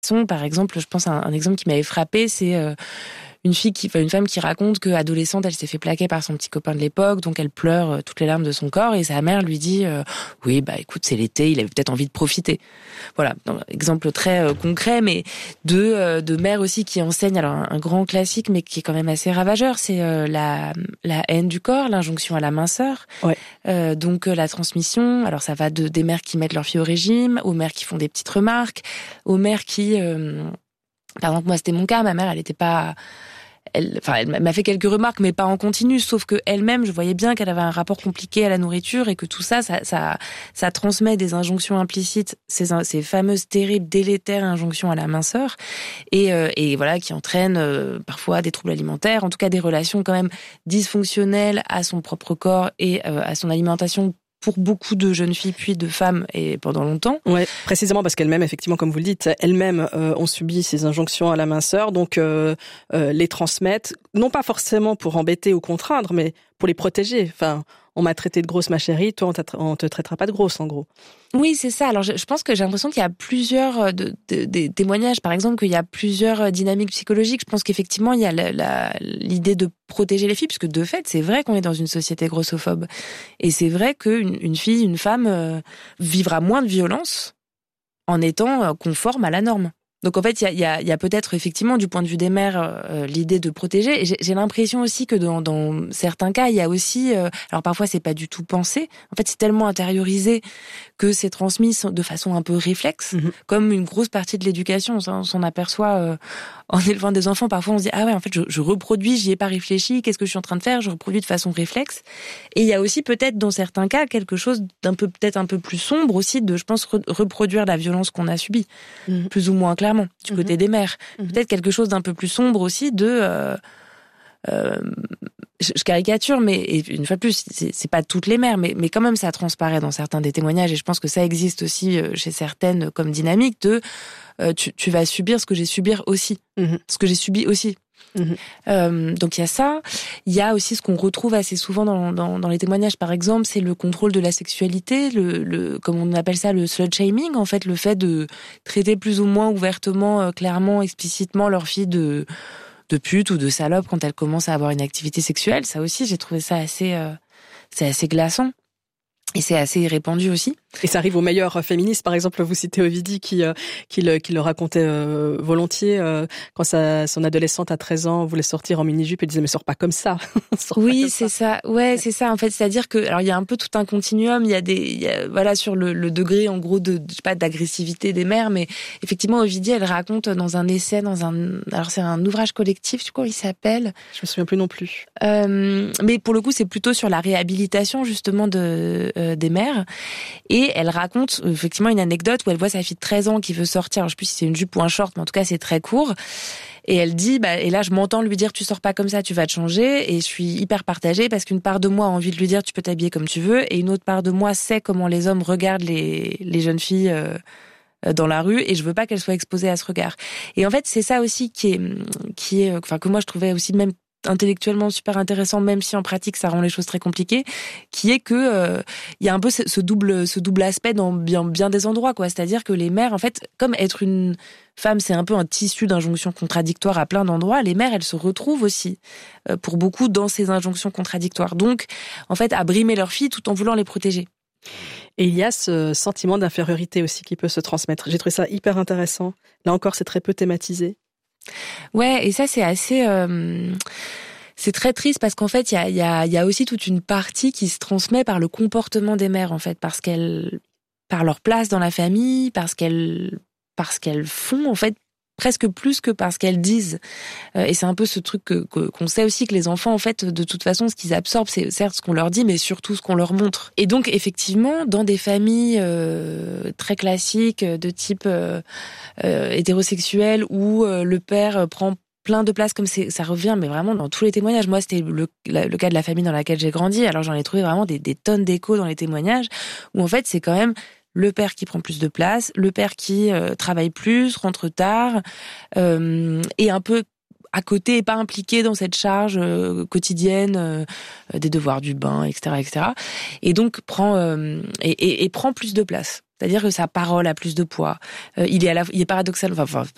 Par exemple, je pense à un exemple qui m'avait frappé, c'est une femme qui raconte qu'adolescente, elle s'est fait plaquer par son petit copain de l'époque, donc elle pleure toutes les larmes de son corps, et sa mère lui dit oui, bah écoute, c'est l'été, il avait peut-être envie de profiter. Voilà, exemple très concret, mais de mères aussi qui enseignent. Alors un grand classique, mais qui est quand même assez ravageur, c'est la haine du corps, l'injonction à la minceur. Ouais. Donc la transmission. Alors ça va des mères qui mettent leur fille au régime, aux mères qui font des petites remarques, aux mères qui par exemple, moi, c'était mon cas. Ma mère, elle m'a fait quelques remarques, mais pas en continu. Sauf que elle-même, je voyais bien qu'elle avait un rapport compliqué à la nourriture et que tout ça transmet des injonctions implicites, ces fameuses terribles, délétères injonctions à la minceur, et voilà, qui entraînent parfois des troubles alimentaires, en tout cas des relations quand même dysfonctionnelles à son propre corps et à son alimentation, pour beaucoup de jeunes filles puis de femmes et pendant longtemps. Ouais, précisément parce qu'elles-mêmes, effectivement, comme vous le dites, elles-mêmes ont subi ces injonctions à la minceur, donc les transmettent, non pas forcément pour embêter ou contraindre, mais pour les protéger. Enfin, on m'a traité de grosse, ma chérie, toi on te traitera pas de grosse, en gros. Oui, c'est ça. Alors, je pense que j'ai l'impression qu'il y a plusieurs des témoignages, par exemple, qu'il y a plusieurs dynamiques psychologiques. Je pense qu'effectivement, il y a l'idée de protéger les filles, parce que de fait, c'est vrai qu'on est dans une société grossophobe. Et c'est vrai qu'une fille, une femme vivra moins de violence en étant conforme à la norme. Donc en fait, il y a peut-être effectivement du point de vue des mères l'idée de protéger. Et j'ai l'impression aussi que dans certains cas, il y a aussi, alors parfois c'est pas du tout pensé. En fait, c'est tellement intériorisé que c'est transmis de façon un peu réflexe, comme une grosse partie de l'éducation. On s'en aperçoit en élevant des enfants. Parfois, on se dit ah ouais, en fait, je reproduis, j'y ai pas réfléchi. Qu'est-ce que je suis en train de faire ? Je reproduis de façon réflexe. Et il y a aussi peut-être dans certains cas quelque chose peut-être un peu plus sombre aussi de, je pense, reproduire la violence qu'on a subie, plus ou moins clairement, du côté des mères. Peut-être quelque chose d'un peu plus sombre aussi de... je caricature, mais une fois de plus, c'est pas toutes les mères, mais quand même ça transparaît dans certains des témoignages, et je pense que ça existe aussi chez certaines comme dynamique de tu vas subir ce que j'ai subi aussi. Donc il y a ça. Il y a aussi ce qu'on retrouve assez souvent dans les témoignages, par exemple, c'est le contrôle de la sexualité, comme on appelle ça, le slut shaming, en fait, le fait de traiter plus ou moins ouvertement, clairement, explicitement leur fille de pute ou de salope quand elle commence à avoir une activité sexuelle. Ça aussi, j'ai trouvé ça c'est assez glaçant. Et c'est assez répandu aussi. Et ça arrive aux meilleures féministes. Par exemple, vous citez Ovidie qui le racontait volontiers quand son adolescente à 13 ans voulait sortir en mini-jupe et disait mais sors pas comme ça. Oui, c'est ça. Ouais, c'est ça. En fait, c'est-à-dire que alors il y a un peu tout un continuum. Il y a voilà sur le degré en gros de je sais pas d'agressivité des mères, mais effectivement Ovidie elle raconte dans un essai alors c'est un ouvrage collectif, je crois il s'appelle. Je me souviens plus non plus. Mais pour le coup c'est plutôt sur la réhabilitation justement des mères. Et elle raconte effectivement une anecdote où elle voit sa fille de 13 ans qui veut sortir. Alors, je sais plus si c'est une jupe ou un short, mais en tout cas, c'est très court. Et elle dit, et là, je m'entends lui dire, tu sors pas comme ça, tu vas te changer. Et je suis hyper partagée parce qu'une part de moi a envie de lui dire, tu peux t'habiller comme tu veux. Et une autre part de moi sait comment les hommes regardent les jeunes filles dans la rue, et je veux pas qu'elles soient exposées à ce regard. Et en fait, c'est ça aussi qui est, enfin, que moi je trouvais aussi même intellectuellement super intéressant, même si en pratique ça rend les choses très compliquées, qui est que il y a un peu ce double aspect dans bien des endroits, quoi. C'est-à-dire que les mères, en fait, comme être une femme, c'est un peu un tissu d'injonctions contradictoires à plein d'endroits, les mères, elles se retrouvent aussi, pour beaucoup, dans ces injonctions contradictoires. Donc, en fait, à brimer leurs filles tout en voulant les protéger. Et il y a ce sentiment d'infériorité aussi qui peut se transmettre. J'ai trouvé ça hyper intéressant. Là encore, c'est très peu thématisé. Ouais, et ça c'est assez, c'est très triste parce qu'en fait il y a aussi toute une partie qui se transmet par le comportement des mères en fait, par leur place dans la famille, parce qu'elles font en fait presque plus que par ce qu'elles disent. Et c'est un peu ce truc qu'on sait aussi que les enfants, en fait, de toute façon, ce qu'ils absorbent, c'est certes ce qu'on leur dit, mais surtout ce qu'on leur montre. Et donc, effectivement, dans des familles très classiques, de type hétérosexuel, où le père prend plein de place, comme ça revient, mais vraiment dans tous les témoignages. Moi, c'était le cas de la famille dans laquelle j'ai grandi. Alors, j'en ai trouvé vraiment des tonnes d'échos dans les témoignages, où en fait, c'est quand même le père qui prend plus de place, le père qui travaille plus, rentre tard, et un peu à côté, et pas impliqué dans cette charge quotidienne des devoirs du bain, etc., etc. Et donc prend plus de place. C'est-à-dire que sa parole a plus de poids. Il est paradoxal, enfin